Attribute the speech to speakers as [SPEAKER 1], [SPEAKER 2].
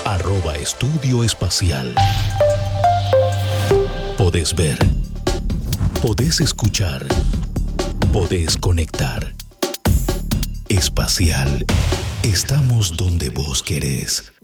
[SPEAKER 1] @Estudio Espacial. Podés ver. Podés escuchar. Podés conectar. Espacial. Estamos donde vos querés.